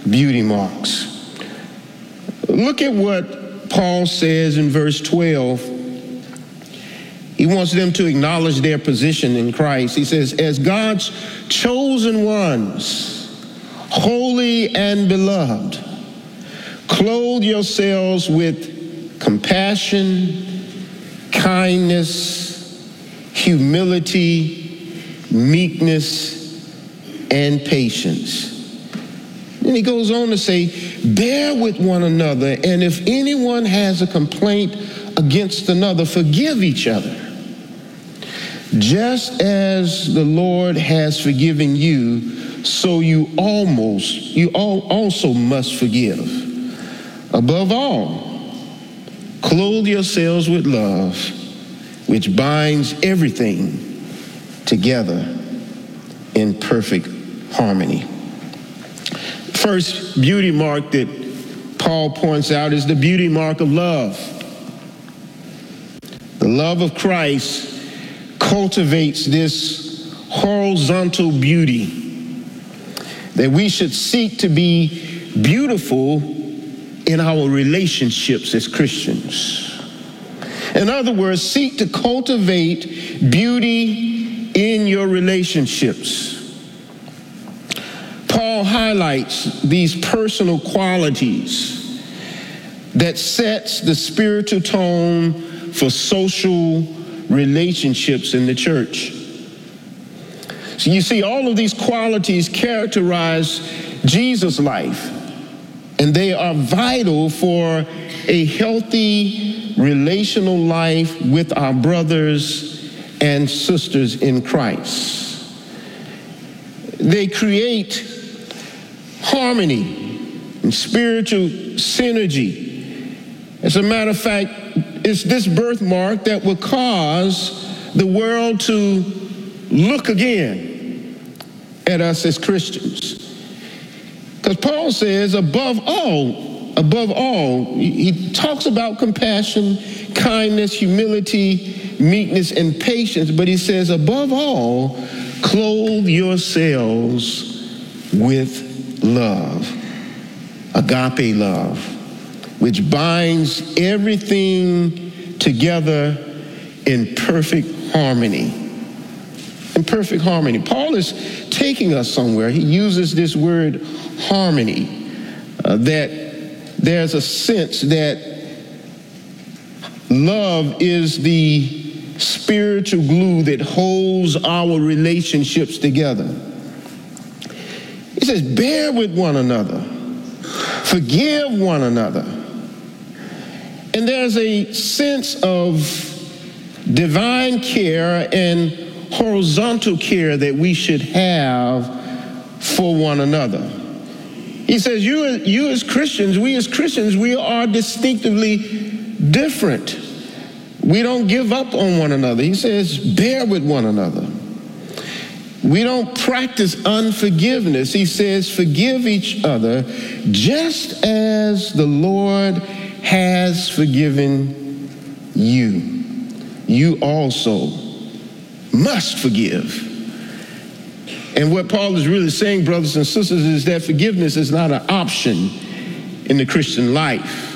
beauty marks. Look at what Paul says in verse 12. He wants them to acknowledge their position in Christ. He says, as God's chosen ones, holy and beloved, clothe yourselves with compassion, kindness, humility, meekness, and patience. And he goes on to say, bear with one another, and if anyone has a complaint against another, forgive each other. Just as the Lord has forgiven you, so you also must forgive. Above all, clothe yourselves with love, which binds everything together in perfect harmony. First beauty mark that Paul points out is the beauty mark of love. The love of Christ cultivates this horizontal beauty that we should seek to be beautiful in our relationships as Christians. In other words, seek to cultivate beauty in your relationships. Paul highlights these personal qualities that sets the spiritual tone for social relationships in the church. So you see, all of these qualities characterize Jesus' life, and they are vital for a healthy relational life with our brothers and sisters in Christ. They create harmony and spiritual synergy. As a matter of fact, it's this birthmark that will cause the world to look again at us as Christians. Because Paul says, above all, he talks about compassion, kindness, humility, meekness, and patience, but he says, above all, clothe yourselves with love, agape love, which binds everything together in perfect harmony. In perfect harmony. Paul is taking us somewhere. He uses this word harmony, that there's a sense that love is the spiritual glue that holds our relationships together. He says, bear with one another, forgive one another. And there's a sense of divine care and horizontal care that we should have for one another. He says, you as Christians, we are distinctively different. We don't give up on one another. He says, bear with one another. We don't practice unforgiveness. He says, forgive each other just as the Lord has forgiven you. You also must forgive. And what Paul is really saying, brothers and sisters, is that forgiveness is not an option in the Christian life.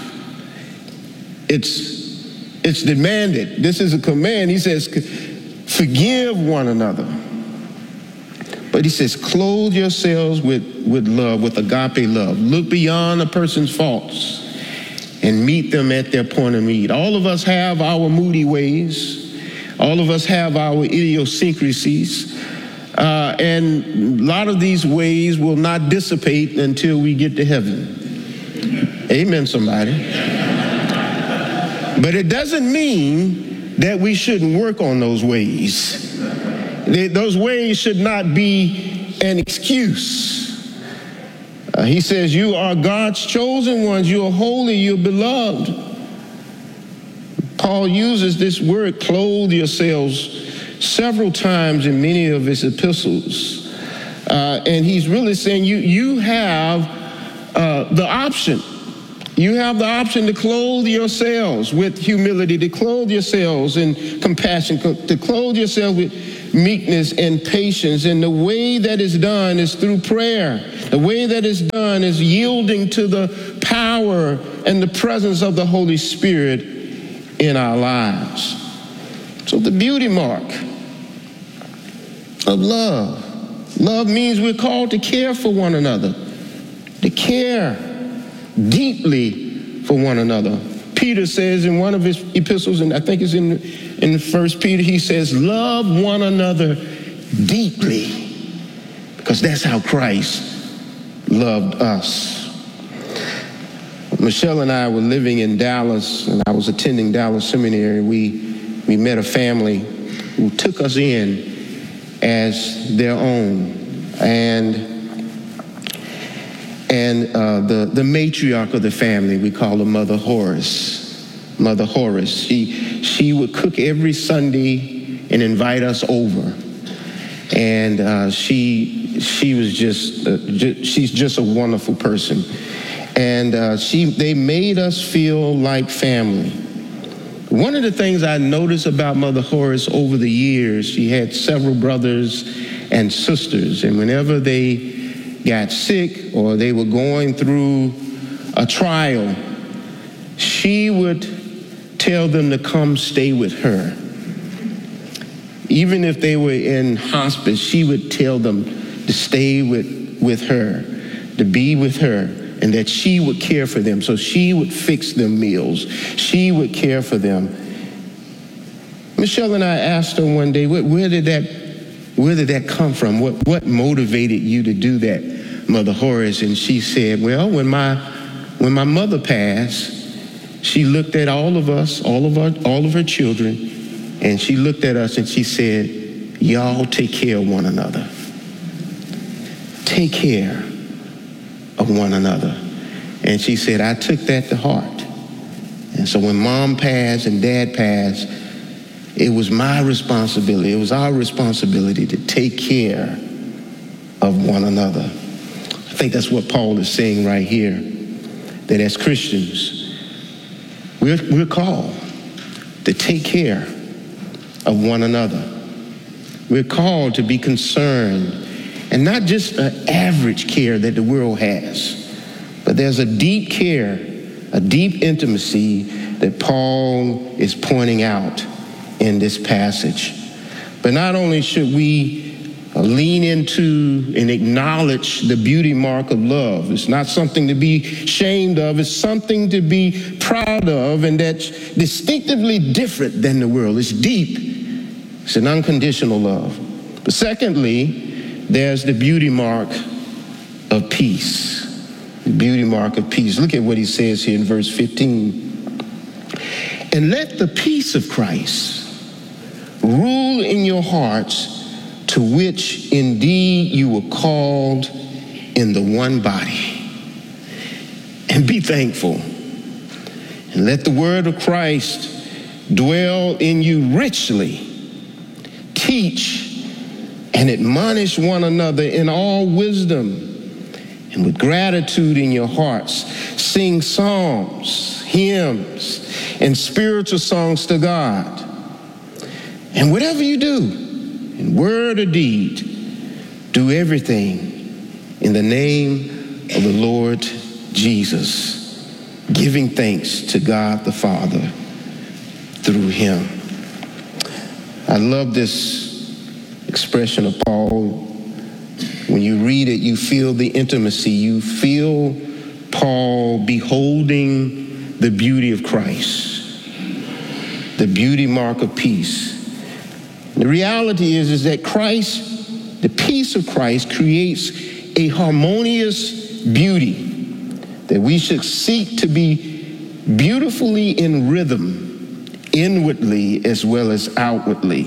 It's demanded. This is a command. He says, forgive one another. But he says, clothe yourselves with love, with agape love. Look beyond a person's faults and meet them at their point of need. All of us have our moody ways. All of us have our idiosyncrasies. And a lot of these ways will not dissipate until we get to heaven. Amen, somebody. But it doesn't mean that we shouldn't work on those ways. Those ways should not be an excuse. He says, you are God's chosen ones. You are holy. You're beloved. Paul uses this word, clothe yourselves, several times in many of his epistles. And he's really saying you have the option You have the option to clothe yourselves with humility, to clothe yourselves in compassion, to clothe yourselves with meekness and patience. And the way that is done is through prayer. The way that is done is yielding to the power and the presence of the Holy Spirit in our lives. So the beauty mark of love. Love means we're called to care for one another, to care deeply for one another. Peter says in one of his epistles, and I think it's in 1 Peter, he says, love one another deeply, because that's how Christ loved us. Michelle and I were living in Dallas, and I was attending Dallas Seminary. We met a family who took us in as their own. And the matriarch of the family, we call her Mother Horace. Mother Horace. She would cook every Sunday and invite us over. And she was she's just a wonderful person. And they made us feel like family. One of the things I noticed about Mother Horace over the years, she had several brothers and sisters, and whenever they got sick or they were going through a trial, she would tell them to come stay with her. Even if they were in hospice, she would tell them to stay with her, to be with her, and that she would care for them. So she would fix them meals. She would care for them. Michelle and I asked her one day, where did that come from? What motivated you to do that, Mother Horace? And she said, well, when my mother passed, she looked at all of us, all of her children, and she looked at us and she said, y'all take care of one another. Take care of one another. And she said, I took that to heart. And so when Mom passed and Dad passed, it was my responsibility, it was our responsibility to take care of one another. I think that's what Paul is saying right here, that as Christians, we're called to take care of one another. We're called to be concerned, and not just an average care that the world has, but there's a deep care, a deep intimacy that Paul is pointing out in this passage. But not only should we lean into and acknowledge the beauty mark of love. It's not something to be ashamed of. It's something to be proud of, and that's distinctively different than the world. It's deep. It's an unconditional love. But secondly, there's the beauty mark of peace. The beauty mark of peace. Look at what he says here in verse 15. And let the peace of Christ rule in your hearts, to which indeed you were called in the one body. And be thankful. And let the word of Christ dwell in you richly. Teach and admonish one another in all wisdom, and with gratitude in your hearts, sing psalms, hymns, and spiritual songs to God. And whatever you do, in word or deed, do everything in the name of the Lord Jesus, giving thanks to God the Father through him. I love this expression of Paul. When you read it, you feel the intimacy. You feel Paul beholding the beauty of Christ, the beauty mark of peace. The reality is that Christ, the peace of Christ, creates a harmonious beauty that we should seek to be beautifully in rhythm, inwardly as well as outwardly.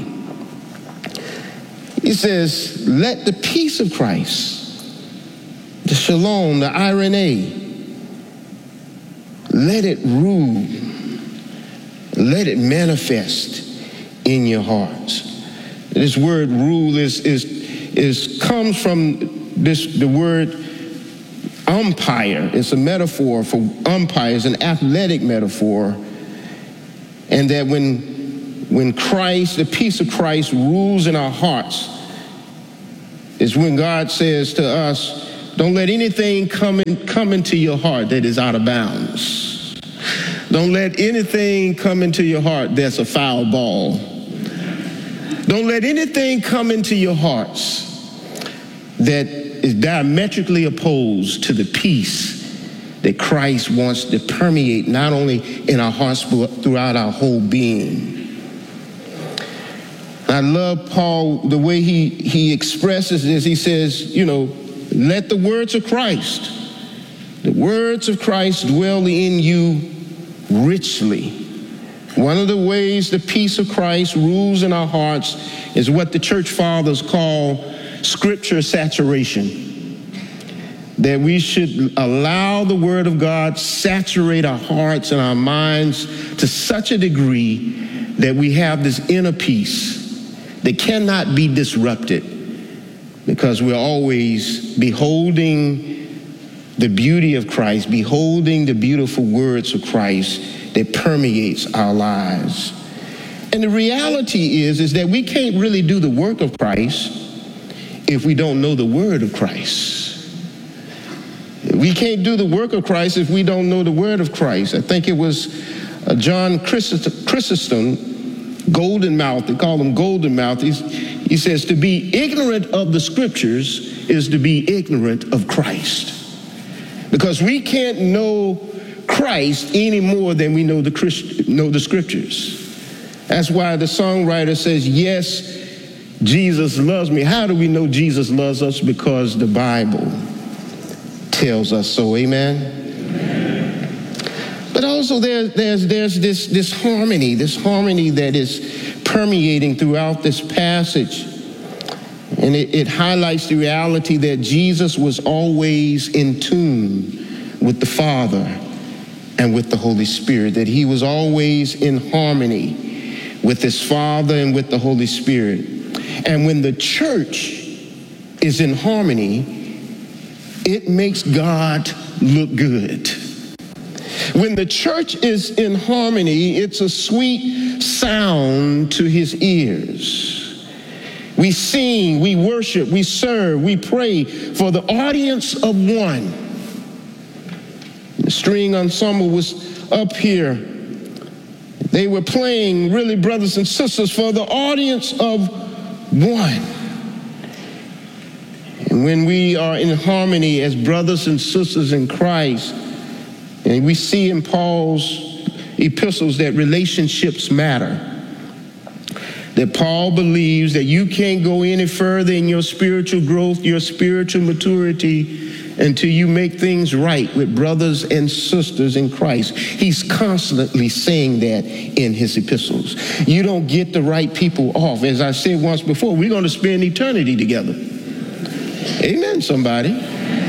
He says, let the peace of Christ, the shalom, the irene, let it rule, let it manifest in your hearts. This word rule comes from the word umpire. It's a metaphor for umpires, an athletic metaphor. And that when Christ, the peace of Christ rules in our hearts, is when God says to us, don't let anything come into your heart that is out of bounds. Don't let anything come into your heart that's a foul ball. Don't let anything come into your hearts that is diametrically opposed to the peace that Christ wants to permeate not only in our hearts but throughout our whole being. I love Paul, the way he expresses this. He says, let the words of Christ dwell in you richly. One of the ways the peace of Christ rules in our hearts is what the church fathers call scripture saturation. That we should allow the word of God saturate our hearts and our minds to such a degree that we have this inner peace that cannot be disrupted, because we're always beholding the beauty of Christ, beholding the beautiful words of Christ that permeates our lives. And the reality is that we can't really do the work of Christ if we don't know the word of Christ. We can't do the work of Christ if we don't know the word of Christ. I think it was John Chrysostom, Golden Mouth, they call him Golden Mouth. He says, to be ignorant of the scriptures is to be ignorant of Christ. Because we can't know Christ any more than we know the scriptures. That's why the songwriter says, yes, Jesus loves me. How do we know Jesus loves us? Because the Bible tells us so. Amen. But also there's this harmony that is permeating throughout this passage. And it highlights the reality that Jesus was always in tune with the Father and with the Holy Spirit, that he was always in harmony with his Father and with the Holy Spirit. And when the church is in harmony, it makes God look good. When the church is in harmony, it's a sweet sound to his ears. We sing, we worship, we serve, we pray for the audience of one. The string ensemble was up here. They were playing, really, brothers and sisters, for the audience of one. And when we are in harmony as brothers and sisters in Christ, and we see in Paul's epistles that relationships matter. That Paul believes that you can't go any further in your spiritual growth, your spiritual maturity, until you make things right with brothers and sisters in Christ. He's constantly saying that in his epistles. You don't get the right people off. As I said once before, we're going to spend eternity together. Amen, somebody.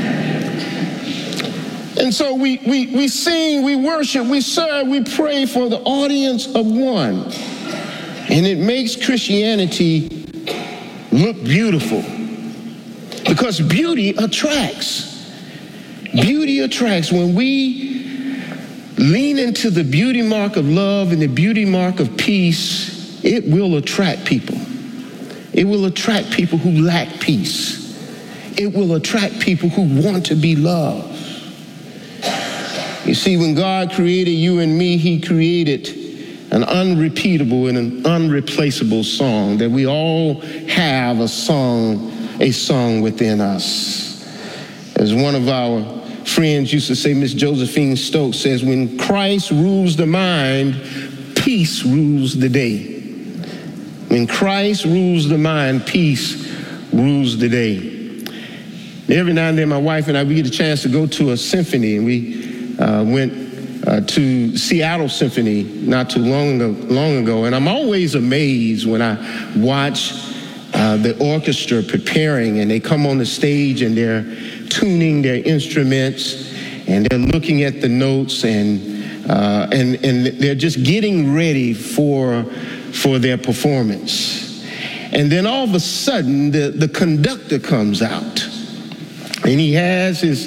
And so we sing, we worship, we serve, we pray for the audience of one. And it makes Christianity look beautiful. Because beauty attracts. Beauty attracts. When we lean into the beauty mark of love and the beauty mark of peace, it will attract people. It will attract people who lack peace. It will attract people who want to be loved. You see, when God created you and me, he created an unrepeatable and an unreplaceable song, that we all have a song within us. As one of our friends used to say, Miss Josephine Stokes says, when Christ rules the mind, peace rules the day. When Christ rules the mind, peace rules the day. Every now and then, my wife and I, we get a chance to go to a symphony, and we went to Seattle Symphony not too long ago, and I'm always amazed when I watch the orchestra preparing, and they come on the stage and they're tuning their instruments and they're looking at the notes and they're just getting ready for their performance. And then all of a sudden the conductor comes out, and he has his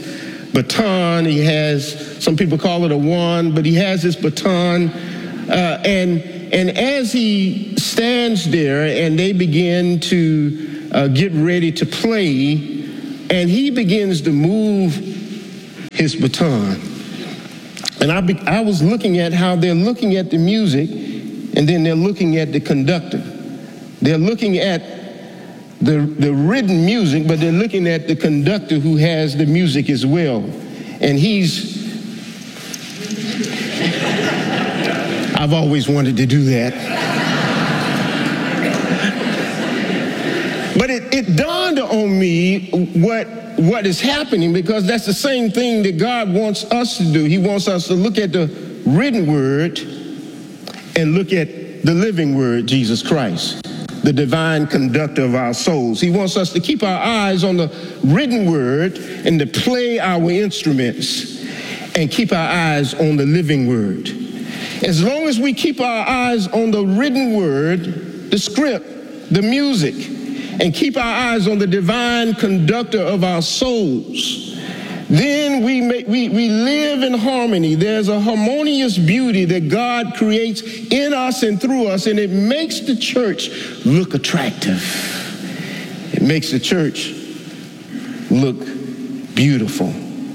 baton. He has, some people call it a wand, but he has this baton. And as he stands there and they begin to get ready to play, and he begins to move his baton. And I was looking at how they're looking at the music, and then they're looking at the conductor. They're looking at the written music, but they're looking at the conductor who has the music as well. And I've always wanted to do that. But it dawned on me what is happening, because that's the same thing that God wants us to do. He wants us to look at the written word and look at the living word, Jesus Christ, the divine conductor of our souls. He wants us to keep our eyes on the written word and to play our instruments and keep our eyes on the living word. As long as we keep our eyes on the written word, the script, the music, and keep our eyes on the divine conductor of our souls, then we live in harmony. There's a harmonious beauty that God creates in us and through us, and it makes the church look attractive. It makes the church look beautiful.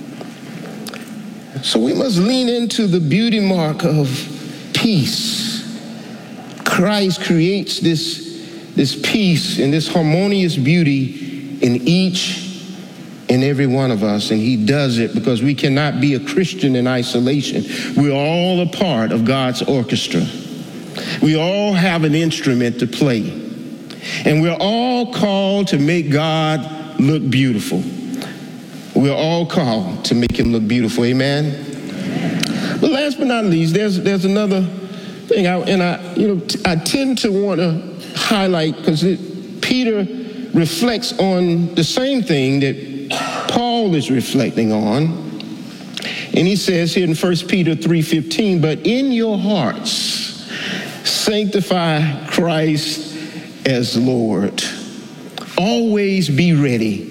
So we must lean into the beauty mark of peace. Christ creates this peace and this harmonious beauty in each and every one of us, and he does it because we cannot be a Christian in isolation. We're all a part of God's orchestra. We all have an instrument to play, and we're all called to make God look beautiful. We're all called to make him look beautiful. Amen. But last but not least, there's another thing, I tend to want to highlight, because Peter reflects on the same thing that Paul is reflecting on. And he says here in 1 Peter 3:15, but in your hearts sanctify Christ as Lord. Always be ready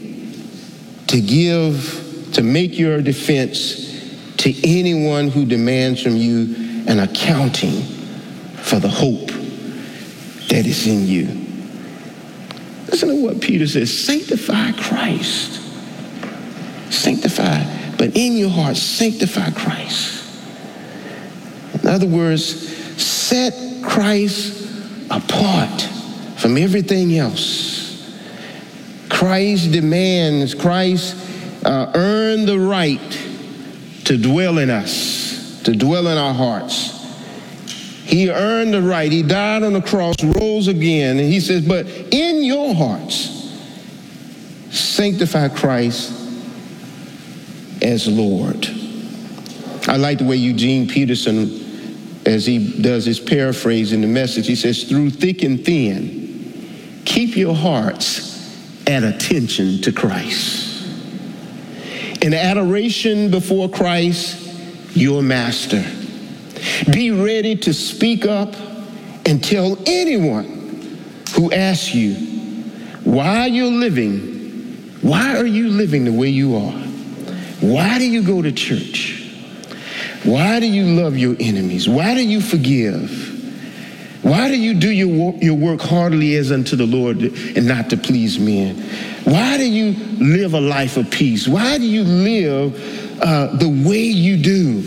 to make your defense to anyone who demands from you an accounting for the hope that is in you. Listen to what Peter says: sanctify Christ. Sanctify, but in your heart, sanctify Christ. In other words, set Christ apart from everything else. Christ demands, Christ earned the right to dwell in us, to dwell in our hearts. He earned the right. He died on the cross, rose again, and he says, but in your hearts, sanctify Christ as Lord. I like the way Eugene Peterson, as he does his paraphrase in the Message, he says, through thick and thin, keep your hearts at attention to Christ. In adoration before Christ, your master. Be ready to speak up and tell anyone who asks you why are you living the way you are? Why do you go to church? Why do you love your enemies? Why do you forgive? Why do you do your work heartily as unto the Lord and not to please men? Why do you live a life of peace? Why do you live the way you do?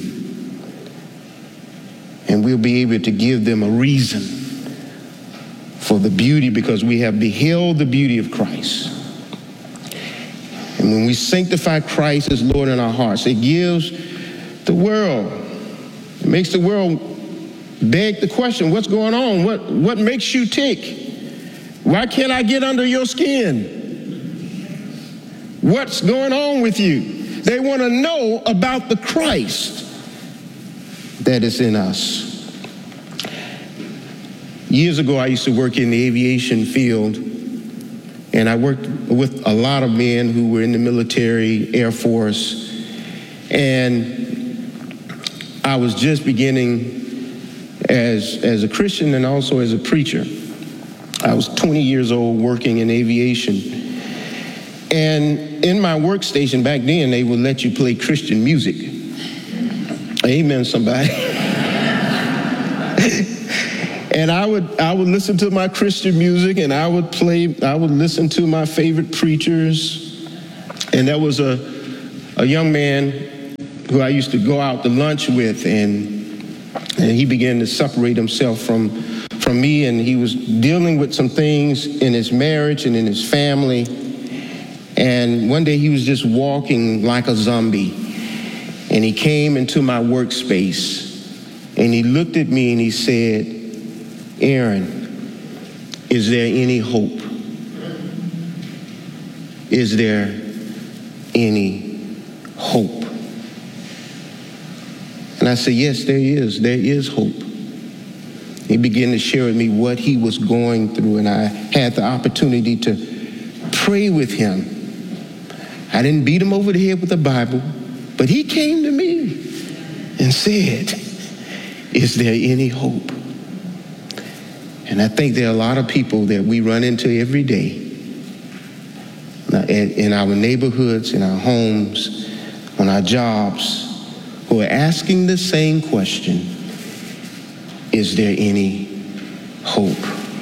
And we'll be able to give them a reason for the beauty, because we have beheld the beauty of Christ. And when we sanctify Christ as Lord in our hearts, it gives the world, it makes the world beg the question, what's going on? What makes you tick? Why can't I get under your skin? What's going on with you? They want to know about the Christ that is in us. Years ago, I used to work in the aviation field, and I worked with a lot of men who were in the military, Air Force, and I was just beginning as a Christian and also as a preacher. I was 20 years old working in aviation, and in my workstation back then, they would let you play Christian music. Amen, somebody. And I would listen to my Christian music, and I would listen to my favorite preachers. And there was a young man who I used to go out to lunch with, and he began to separate himself from me, and he was dealing with some things in his marriage and in his family. And one day he was just walking like a zombie, and he came into my workspace, and he looked at me and he said, "Aaron, is there any hope? Is there any hope?" And I said, "Yes, there is. There is hope." He began to share with me what he was going through, and I had the opportunity to pray with him. I didn't beat him over the head with the Bible, but he came to me and said, "Is there any hope?" And I think there are a lot of people that we run into every day in our neighborhoods, in our homes, on our jobs, who are asking the same question: is there any hope?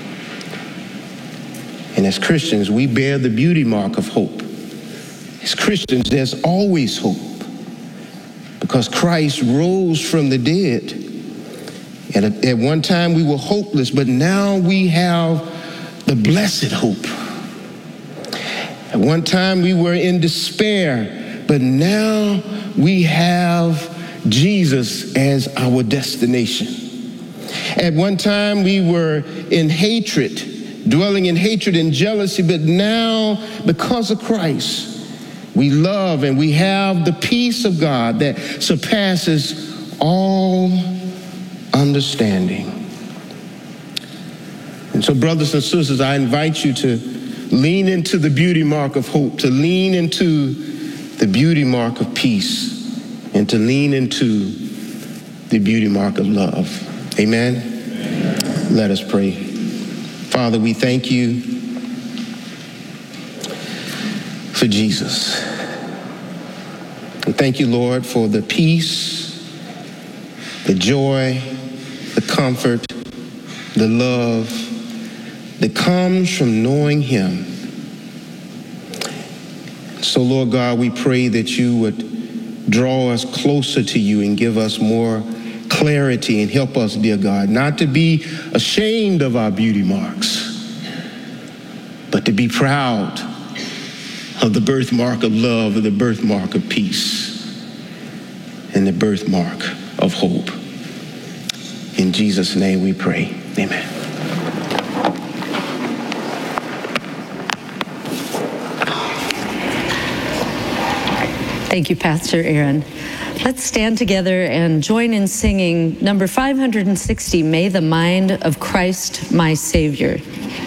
And as Christians, we bear the beauty mark of hope. As Christians, there's always hope, because Christ rose from the dead. And at one time we were hopeless, but now we have the blessed hope. At one time we were in despair, but now we have Jesus as our destination. At one time we were in hatred, dwelling in hatred and jealousy, but now because of Christ, we love and we have the peace of God that surpasses all understanding. And so, brothers and sisters, I invite you to lean into the beauty mark of hope, to lean into the beauty mark of peace, and to lean into the beauty mark of love. Amen? Amen. Let us pray. Father, we thank you for Jesus. We thank you, Lord, for the peace, the joy, the comfort, the love that comes from knowing him. So, Lord God, we pray that you would draw us closer to you and give us more clarity, and help us, dear God, not to be ashamed of our beauty marks, but to be proud of the birthmark of love, of the birthmark of peace, and the birthmark of hope. In Jesus' name we pray. Amen. Thank you, Pastor Aaron. Let's stand together and join in singing number 560, May the Mind of Christ My Savior.